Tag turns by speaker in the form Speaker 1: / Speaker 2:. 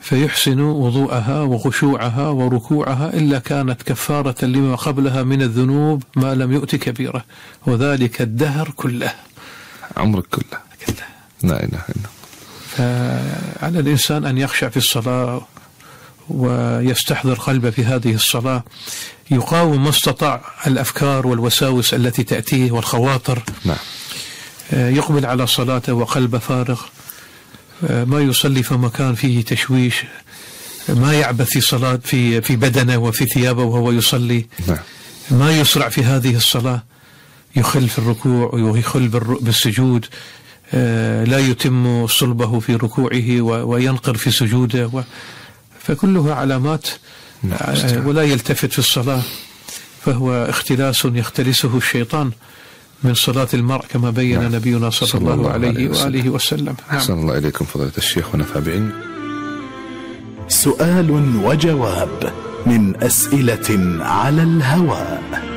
Speaker 1: فيحسن وضوءها وخشوعها وركوعها، إلا كانت كفارة لما قبلها من الذنوب ما لم يؤت كبيرة، وذلك الدهر كله،
Speaker 2: عمرك كله. لا إله إلا الله.
Speaker 1: فعلى الإنسان أن يخشع في الصلاة ويستحضر قلبه في هذه الصلاة، يقاوم ما استطاع الأفكار والوساوس التي تأتيه والخواطر.
Speaker 2: نعم.
Speaker 1: يقبل على صلاته وقلبه فارغ، ما يصلي في مكان فيه تشويش، ما يعبث في صلاة في بدنه وفي ثيابه وهو يصلي.
Speaker 2: نعم.
Speaker 1: ما يسرع في هذه الصلاة، يخل في الركوع ويخل بالسجود، لا يتم صلبه في ركوعه وينقر في سجوده، فكلها علامات. ولا يلتفت في الصلاة، فهو اختلاس يختلسه الشيطان من صلاة المرء كما بين نبينا صلى الله عليه وآله وسلم.
Speaker 2: أحسن الله إليكم فضيلة الشيخ ونفع بعلم.
Speaker 3: سؤال وجواب من أسئلة على الهواء.